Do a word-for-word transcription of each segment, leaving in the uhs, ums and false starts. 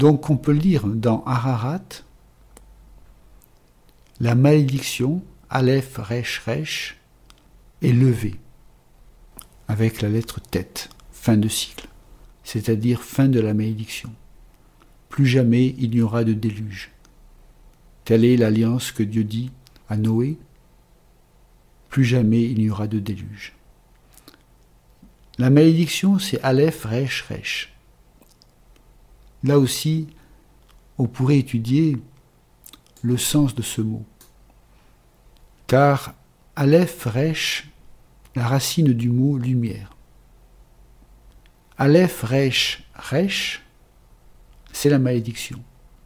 Donc on peut lire dans Ararat la malédiction, Aleph, Resh, Resh, est levée avec la lettre Tête, fin de cycle, c'est-à-dire fin de la malédiction. Plus jamais il n'y aura de déluge. Telle est l'alliance que Dieu dit à Noé. Plus jamais il n'y aura de déluge. La malédiction, c'est Aleph, Resh, Resh. Là aussi, on pourrait étudier le sens de ce mot. Car Aleph, Resh, la racine du mot lumière. Aleph, Resh, Resh, c'est la malédiction.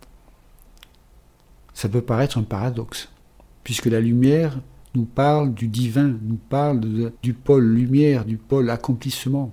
Ça peut paraître un paradoxe, puisque la lumière nous parle du divin, nous parle de, du pôle lumière, du pôle accomplissement.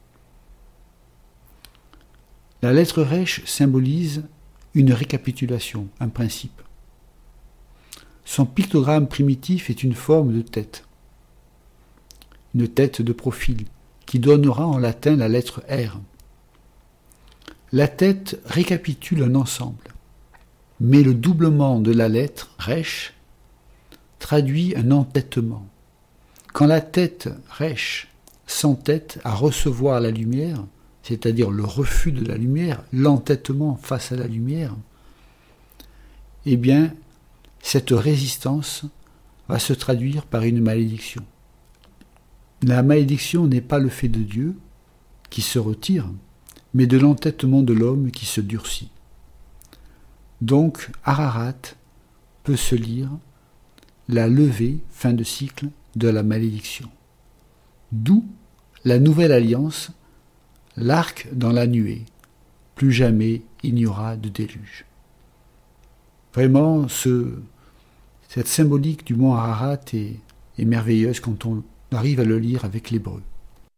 La lettre Resh symbolise une récapitulation, un principe. Son pictogramme primitif est une forme de tête, une tête de profil, qui donnera en latin la lettre R. La tête récapitule un ensemble, mais le doublement de la lettre Resh traduit un entêtement. Quand la tête Resh s'entête à recevoir la lumière, c'est-à-dire le refus de la lumière, l'entêtement face à la lumière, eh bien, cette résistance va se traduire par une malédiction. La malédiction n'est pas le fait de Dieu qui se retire, mais de l'entêtement de l'homme qui se durcit. Donc, Ararat peut se lire la levée, fin de cycle, de la malédiction. D'où la nouvelle alliance, l'arc dans la nuée. Plus jamais il n'y aura de déluge. Vraiment, ce, cette symbolique du mont Ararat est, est merveilleuse quand on arrive à le lire avec l'hébreu.